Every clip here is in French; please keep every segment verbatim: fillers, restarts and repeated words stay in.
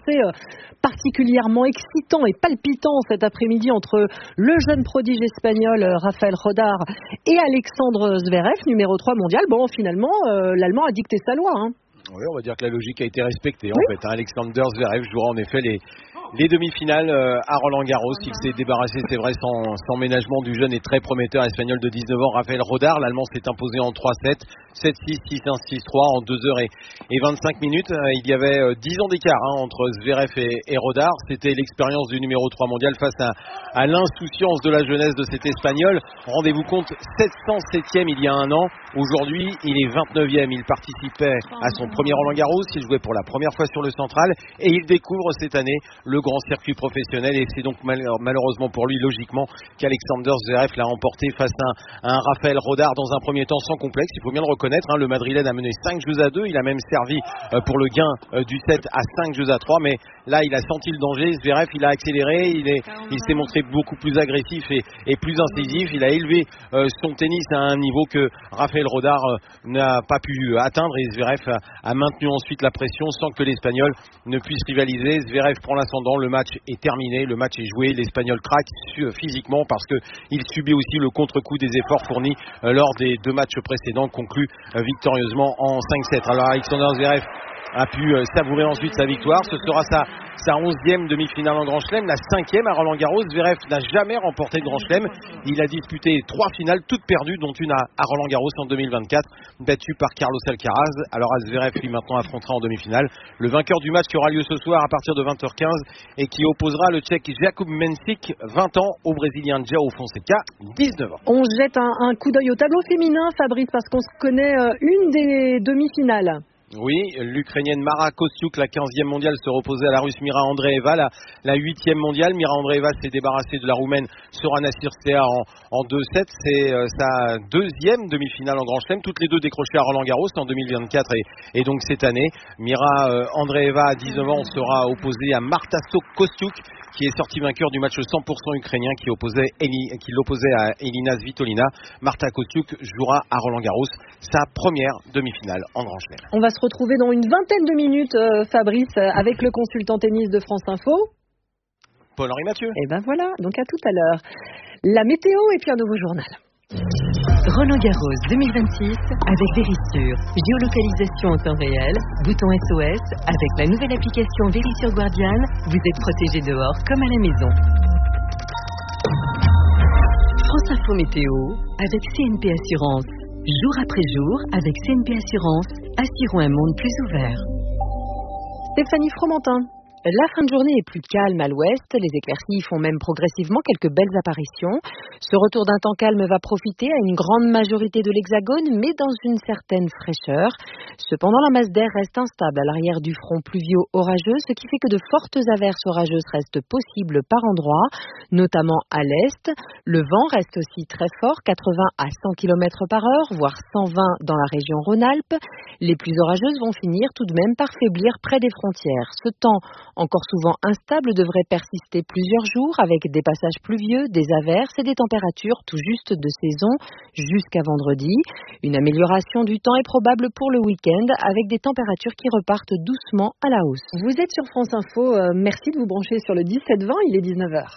s'annonçait euh, particulièrement excitant et palpitant cet après-midi entre le jeune prodige espagnol euh, Rafael Rodar et Alexandre Zverev, numéro trois mondial. Bon, finalement, euh, l'Allemand a dicté sa loi. Hein. Oui, on va dire que la logique a été respectée. Oui. En fait, hein, Alexander Zverev jouera en effet les, les demi-finales euh, à Roland-Garros. Il s'est débarrassé, c'est vrai, sans, sans ménagement du jeune et très prometteur espagnol de dix-neuf ans, Rafael Rodar. L'Allemand s'est imposé en trois sept, sept six, six un, six trois en deux heures et vingt-cinq minutes. Il y avait euh, dix ans d'écart hein, entre Zverev et, et Rodar. C'était l'expérience du numéro trois mondial face à, à l'insouciance de la jeunesse de cet Espagnol. Rendez-vous compte, sept cent septième il y a un an. Aujourd'hui, il est vingt-neuvième. Il participait à son premier Roland-Garros. Il jouait pour la première fois sur le central et il découvre cette année le grand circuit professionnel. Et c'est donc mal, malheureusement pour lui, logiquement, qu'Alexander Zverev l'a remporté face à un, à un Rafael Rodar dans un premier temps sans complexe. Il faut bien le reconnaître. Hein, le Madrilène a mené cinq jeux à deux. Il a même servi euh, pour le gain euh, du set à cinq jeux à trois. Mais là, il a senti le danger. Zverev, il a accéléré. Il, est, il s'est montré beaucoup plus agressif et, et plus incisif. Il a élevé euh, son tennis à un niveau que Rafael Rodar euh, n'a pas pu atteindre. Et Zverev a, a maintenu ensuite la pression sans que l'Espagnol ne puisse rivaliser. Zverev prend l'ascendant. Le match est terminé. Le match est joué. L'Espagnol craque physiquement parce qu'il subit aussi le contre-coup des efforts fournis euh, lors des deux matchs précédents, conclus euh, victorieusement en cinq sept. Alors Alexander Zverev a pu euh, savourer ensuite sa victoire. Ce sera sa, sa onzième demi-finale en Grand Chelem, la cinquième à Roland-Garros. Zverev n'a jamais remporté de Grand Chelem. Il a disputé trois finales, toutes perdues, dont une à, à Roland-Garros en deux mille vingt-quatre, battue par Carlos Alcaraz. Alors Zverev, lui, maintenant affrontera en demi-finale le vainqueur du match qui aura lieu ce soir à partir de vingt heures quinze et qui opposera le Tchèque Jakub Mensik, vingt ans, au Brésilien João Fonseca, dix-neuf ans. On jette un, un coup d'œil au tableau féminin, Fabrice, parce qu'on se connaît euh, une des demi-finales. Oui, l'Ukrainienne Mara Kostyuk, la quinzième mondiale, se reposait à la Russe Mira Andreeva, la, la huitième mondiale. Mira Andreeva s'est débarrassée de la Roumaine Sorana Cîrstea en, en deux sept. C'est euh, sa deuxième demi-finale en Grand Chelem, toutes les deux décrochées à Roland-Garros en deux mille vingt-quatre et, et donc cette année. Mira euh, Andreeva, à dix-neuf ans, sera opposée à Marta Kostyuk, qui est sortie vainqueur du match cent pour cent ukrainien qui, opposait Eli, qui l'opposait à Elina Svitolina. Marta Kostyuk jouera à Roland-Garros sa première demi-finale en Grand Chelem. On va se retrouver dans une vingtaine de minutes, euh, Fabrice, avec le consultant tennis de France Info. Paul-Henri Mathieu. Et ben voilà, donc à tout à l'heure. La météo et puis un nouveau journal. Roland-Garros deux mille vingt-six avec Verisure. Géolocalisation en temps réel, bouton S O S. Avec la nouvelle application Verisure Guardian, vous êtes protégé dehors comme à la maison. France Info Météo avec C N P Assurance. Jour après jour, avec C N P Assurance, assurons un monde plus ouvert. Stéphanie Fromentin. La fin de journée est plus calme à l'ouest. Les éclaircies font même progressivement quelques belles apparitions. Ce retour d'un temps calme va profiter à une grande majorité de l'Hexagone, mais dans une certaine fraîcheur. Cependant, la masse d'air reste instable à l'arrière du front pluvio-orageux, ce qui fait que de fortes averses orageuses restent possibles par endroits, notamment à l'est. Le vent reste aussi très fort, quatre-vingts à cent kilomètres par heure, voire cent vingt dans la région Rhône-Alpes. Les plus orageuses vont finir tout de même par faiblir près des frontières. Ce temps encore souvent instable devrait persister plusieurs jours avec des passages pluvieux, des averses et des températures tout juste de saison jusqu'à vendredi. Une amélioration du temps est probable pour le week-end avec des températures qui repartent doucement à la hausse. Vous êtes sur France Info, euh, merci de vous brancher sur le dix-sept vingt, il est dix-neuf heures.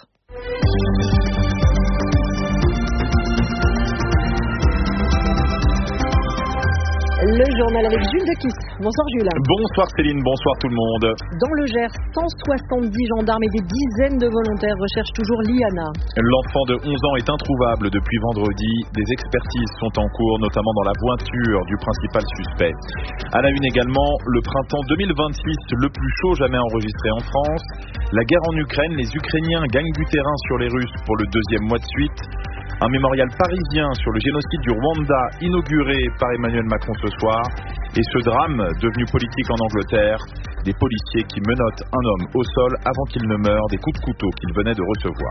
Le journal avec Jules Dequisse. Bonsoir Jules. Bonsoir Céline, bonsoir tout le monde. Dans le Gers, cent soixante-dix gendarmes et des dizaines de volontaires recherchent toujours Liana. L'enfant de onze ans est introuvable depuis vendredi. Des expertises sont en cours, notamment dans la voiture du principal suspect. À la une également, le printemps deux mille vingt-six, le plus chaud jamais enregistré en France. La guerre en Ukraine, les Ukrainiens gagnent du terrain sur les Russes pour le deuxième mois de suite. Un mémorial parisien sur le génocide du Rwanda inauguré par Emmanuel Macron ce soir. Et ce drame devenu politique en Angleterre, des policiers qui menottent un homme au sol avant qu'il ne meure des coups de couteau qu'il venait de recevoir.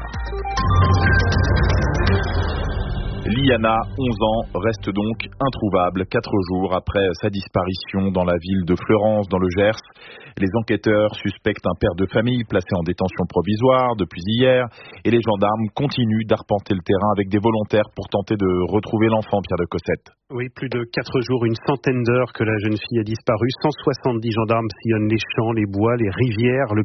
Liana, onze ans, reste donc introuvable quatre jours après sa disparition dans la ville de Fleurance, dans le Gers. Les enquêteurs suspectent un père de famille placé en détention provisoire depuis hier et les gendarmes continuent d'arpenter le terrain avec des volontaires pour tenter de retrouver l'enfant, Pierre de Cossette. Oui, plus de quatre jours, une centaine d'heures que la jeune fille a disparu. cent soixante-dix gendarmes sillonnent les champs, les bois, les rivières. Le